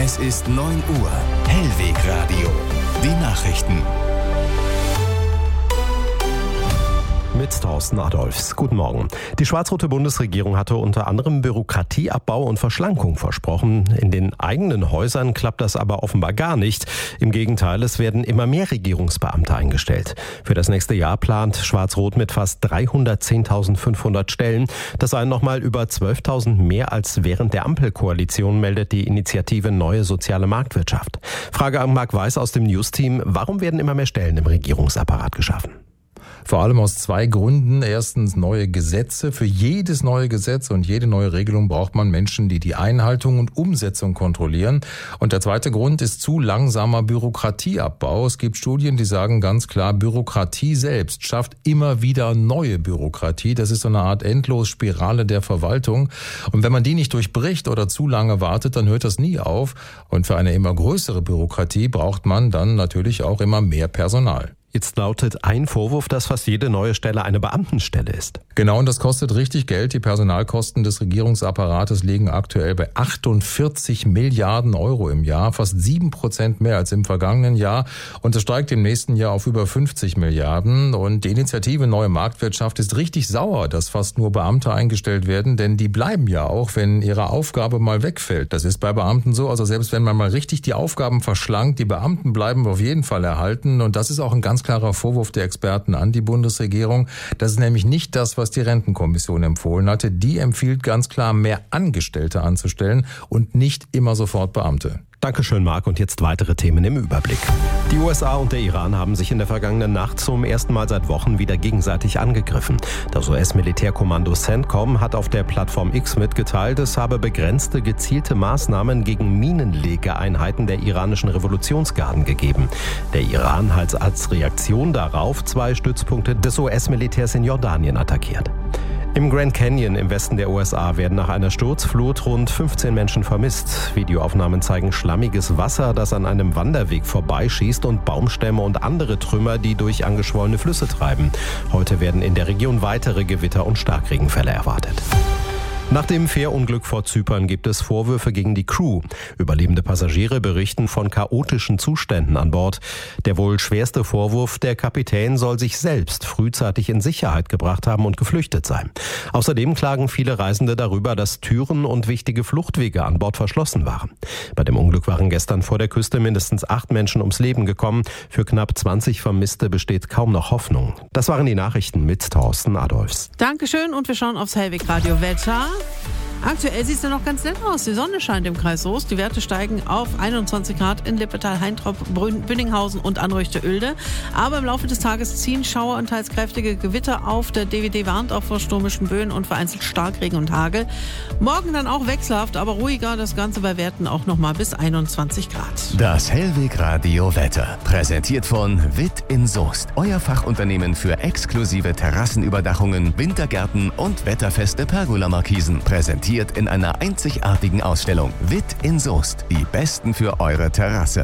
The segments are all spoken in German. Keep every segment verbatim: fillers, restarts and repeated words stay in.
Es ist neun Uhr. Hellwegradio. Die Nachrichten. Mit Thorsten Adolfs. Guten Morgen. Die schwarz-rote Bundesregierung hatte unter anderem Bürokratieabbau und Verschlankung versprochen. In den eigenen Häusern klappt das aber offenbar gar nicht. Im Gegenteil, es werden immer mehr Regierungsbeamte eingestellt. Für das nächste Jahr plant Schwarz-Rot mit fast dreihundertzehntausendfünfhundert Stellen. Das seien nochmal über zwölftausend mehr als während der Ampelkoalition, meldet die Initiative Neue Soziale Marktwirtschaft. Frage an Marc Weiß aus dem News-Team. Warum werden immer mehr Stellen im Regierungsapparat geschaffen? Vor allem aus zwei Gründen. Erstens neue Gesetze. Für jedes neue Gesetz und jede neue Regelung braucht man Menschen, die die Einhaltung und Umsetzung kontrollieren. Und der zweite Grund ist zu langsamer Bürokratieabbau. Es gibt Studien, die sagen ganz klar, Bürokratie selbst schafft immer wieder neue Bürokratie. Das ist so eine Art Endlosspirale der Verwaltung. Und wenn man die nicht durchbricht oder zu lange wartet, dann hört das nie auf. Und für eine immer größere Bürokratie braucht man dann natürlich auch immer mehr Personal. Jetzt lautet ein Vorwurf, dass fast jede neue Stelle eine Beamtenstelle ist. Genau, und das kostet richtig Geld. Die Personalkosten des Regierungsapparates liegen aktuell bei achtundvierzig Milliarden Euro im Jahr, fast sieben Prozent mehr als im vergangenen Jahr. Und es steigt im nächsten Jahr auf über fünfzig Milliarden. Und die Initiative Neue Marktwirtschaft ist richtig sauer, dass fast nur Beamte eingestellt werden, denn die bleiben ja auch, wenn ihre Aufgabe mal wegfällt. Das ist bei Beamten so. Also selbst wenn man mal richtig die Aufgaben verschlankt, die Beamten bleiben auf jeden Fall erhalten. Und das ist auch ein ganz klarer Vorwurf der Experten an die Bundesregierung. Das ist nämlich nicht das, was die Rentenkommission empfohlen hatte. Die empfiehlt ganz klar, mehr Angestellte anzustellen und nicht immer sofort Beamte. Dankeschön, Marc. Und jetzt weitere Themen im Überblick. Die U S A und der Iran haben sich in der vergangenen Nacht zum ersten Mal seit Wochen wieder gegenseitig angegriffen. Das U S-Militärkommando CENTCOM hat auf der Plattform X mitgeteilt, es habe begrenzte, gezielte Maßnahmen gegen Minenlegeeinheiten der iranischen Revolutionsgarden gegeben. Der Iran hat als Reaktion darauf zwei Stützpunkte des U S-Militärs in Jordanien attackiert. Im Grand Canyon im Westen der U S A werden nach einer Sturzflut rund fünfzehn Menschen vermisst. Videoaufnahmen zeigen schlammiges Wasser, das an einem Wanderweg vorbeischießt und Baumstämme und andere Trümmer, die durch angeschwollene Flüsse treiben. Heute werden in der Region weitere Gewitter- und Starkregenfälle erwartet. Nach dem Fährunglück vor Zypern gibt es Vorwürfe gegen die Crew. Überlebende Passagiere berichten von chaotischen Zuständen an Bord. Der wohl schwerste Vorwurf, der Kapitän soll sich selbst frühzeitig in Sicherheit gebracht haben und geflüchtet sein. Außerdem klagen viele Reisende darüber, dass Türen und wichtige Fluchtwege an Bord verschlossen waren. Bei dem Unglück waren gestern vor der Küste mindestens acht Menschen ums Leben gekommen. Für knapp zwanzig Vermisste besteht kaum noch Hoffnung. Das waren die Nachrichten mit Thorsten Adolfs. Dankeschön und wir schauen aufs Hellwegradio Wetter. Aktuell sieht es ja noch ganz nett aus. Die Sonne scheint im Kreis Soest. Die Werte steigen auf einundzwanzig Grad in Lippetal, Heintrop, Bünninghausen und Anreuchte-Oelde. Aber im Laufe des Tages ziehen Schauer und teils kräftige Gewitter auf. Der D W D warnt auch vor stürmischen Böen und vereinzelt Starkregen und Hagel. Morgen dann auch wechselhaft, aber ruhiger. Das Ganze bei Werten auch noch mal bis einundzwanzig Grad. Das Hellwegradio Wetter. Präsentiert von Witt in Soest. Euer Fachunternehmen für exklusive Terrassenüberdachungen, Wintergärten und wetterfeste Pergola-Markisen. Präsentiert in einer einzigartigen Ausstellung. Witt in Soest. Die Besten für eure Terrasse.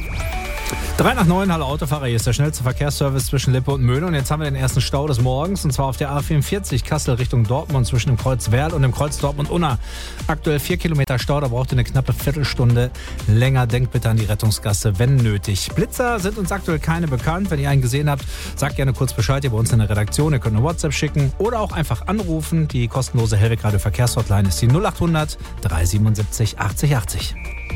Drei nach neun, hallo Autofahrer, hier ist der schnellste Verkehrsservice zwischen Lippe und Möhne und jetzt haben wir den ersten Stau des Morgens und zwar auf der A vierundvierzig Kassel Richtung Dortmund zwischen dem Kreuz Werl und dem Kreuz Dortmund-Unna. Aktuell vier Kilometer Stau, da braucht ihr eine knappe Viertelstunde länger. Denkt bitte an die Rettungsgasse, wenn nötig. Blitzer sind uns aktuell keine bekannt. Wenn ihr einen gesehen habt, sagt gerne kurz Bescheid hier bei uns in der Redaktion. Ihr könnt eine WhatsApp schicken oder auch einfach anrufen. Die kostenlose Hellwegradio Verkehrshotline ist die null achthundert dreihundertsiebenundsiebzig achtzig achtzig.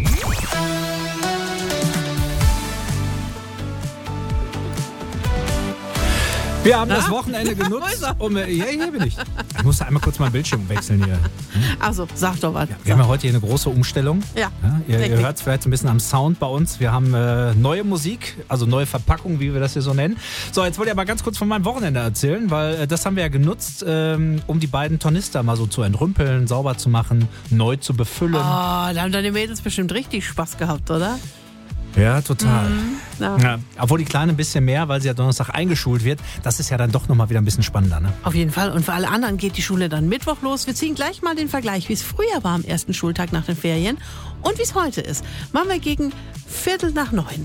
Wir haben Na? das Wochenende genutzt, um... Ja, hier bin ich. Ich musste einmal kurz meinen Bildschirm wechseln hier. Also, sag doch was. Ja, wir haben ja heute hier eine große Umstellung. Ja. ja ihr ihr hört es vielleicht ein bisschen am Sound bei uns. Wir haben äh, neue Musik, also neue Verpackung, wie wir das hier so nennen. So, jetzt wollte ich aber ganz kurz von meinem Wochenende erzählen, weil äh, das haben wir ja genutzt, ähm, um die beiden Tornister mal so zu entrümpeln, sauber zu machen, neu zu befüllen. Oh, da haben deine Mädels bestimmt richtig Spaß gehabt, oder? Ja, total. Mhm, ja. Ja, obwohl die Kleine ein bisschen mehr, weil sie ja Donnerstag eingeschult wird. Das ist ja dann doch nochmal wieder ein bisschen spannender. Ne? Auf jeden Fall. Und für alle anderen geht die Schule dann Mittwoch los. Wir ziehen gleich mal den Vergleich, wie es früher war am ersten Schultag nach den Ferien und wie es heute ist. Machen wir gegen Viertel nach neun.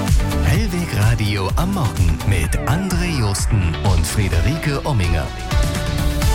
Hellwegradio am Morgen mit André Josten und Friederike Omminger.